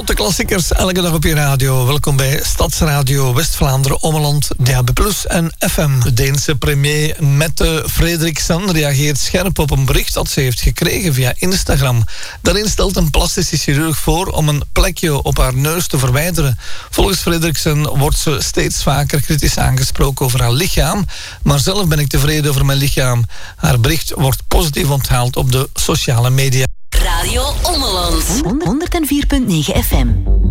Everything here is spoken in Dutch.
grote klassiekers elke dag op je radio. Welkom bij Stadsradio West-Vlaanderen, Ommeland, DAB+ en FM. De Deense premier Mette Frederiksen reageert scherp op een bericht dat ze heeft gekregen via Instagram. Daarin stelt een plastische chirurg voor om een plekje op haar neus te verwijderen. Volgens Frederiksen wordt ze steeds vaker kritisch aangesproken over haar lichaam. Maar zelf ben ik tevreden over mijn lichaam. Haar bericht wordt positief onthaald op de sociale media. Radio Ommeland 104.9 FM.